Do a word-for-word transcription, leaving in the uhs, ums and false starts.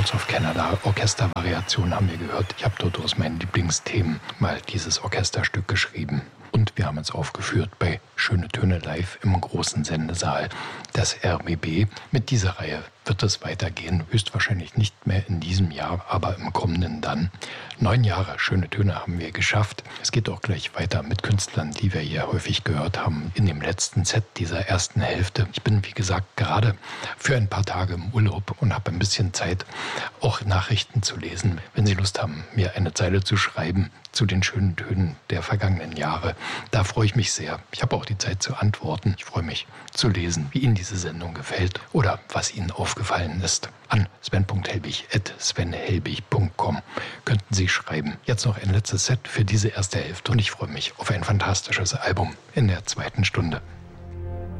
Sounds of Canada Orchestervariation haben wir gehört. Ich habe dort aus meinen Lieblingsthemen mal dieses Orchesterstück geschrieben. Und wir haben es aufgeführt bei Schöne Töne live im großen Sendesaal des R B B. Mit dieser Reihe wird es weitergehen, höchstwahrscheinlich nicht mehr in diesem Jahr, aber im kommenden dann. Neun Jahre Schöne Töne haben wir geschafft. Es geht auch gleich weiter mit Künstlern, die wir hier häufig gehört haben, in dem letzten Set dieser ersten Hälfte. Ich bin, wie gesagt, gerade für ein paar Tage im Urlaub und habe ein bisschen Zeit, auch Nachrichten zu lesen. Wenn Sie Lust haben, mir eine Zeile zu schreiben zu den schönen Tönen der vergangenen Jahre, da freue ich mich sehr. Ich habe auch die Zeit zu antworten. Ich freue mich zu lesen, wie Ihnen diese Sendung gefällt oder was Ihnen aufgefallen ist. An sven punkt helbig at sven helbig punkt com könnten Sie schreiben. Jetzt noch ein letztes Set für diese erste Hälfte und ich freue mich auf ein fantastisches Album in der zweiten Stunde.